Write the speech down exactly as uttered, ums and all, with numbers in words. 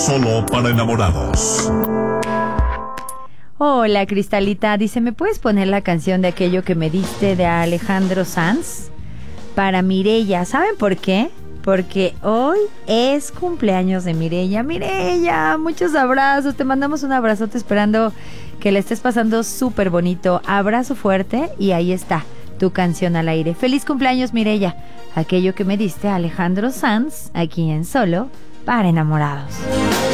Solo para enamorados. Hola, Cristalita. Dice, ¿me puedes poner la canción de Aquello que me diste de Alejandro Sanz? Para Mireya. ¿Saben por qué? Porque hoy es cumpleaños de Mireya. Mireya, muchos abrazos. Te mandamos un abrazote esperando que le estés pasando súper bonito. Abrazo fuerte y ahí está tu canción al aire. Feliz cumpleaños, Mireya. Aquello que me diste, Alejandro Sanz, aquí en Solo para enamorados.